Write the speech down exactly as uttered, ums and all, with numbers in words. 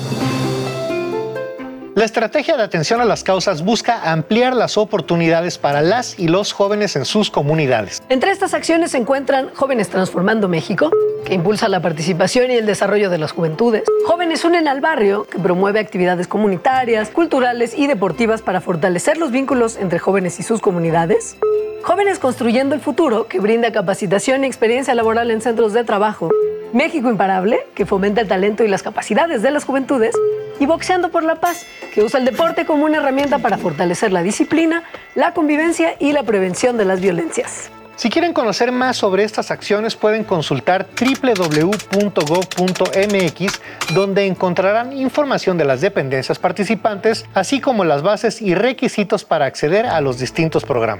La estrategia de atención a las causas busca ampliar las oportunidades para las y los jóvenes en sus comunidades. Entre estas acciones se encuentran Jóvenes Transformando México, que impulsa la participación y el desarrollo de las juventudes. Jóvenes Unen al Barrio, que promueve actividades comunitarias, culturales y deportivas para fortalecer los vínculos entre jóvenes y sus comunidades. Jóvenes Construyendo el Futuro, que brinda capacitación y experiencia laboral en centros de trabajo. México Imparable, que fomenta el talento y las capacidades de las juventudes. Y Boxeando por la Paz, que usa el deporte como una herramienta para fortalecer la disciplina, la convivencia y la prevención de las violencias. Si quieren conocer más sobre estas acciones, pueden consultar doble u doble u doble u punto gov punto eme equis, donde encontrarán información de las dependencias participantes, así como las bases y requisitos para acceder a los distintos programas.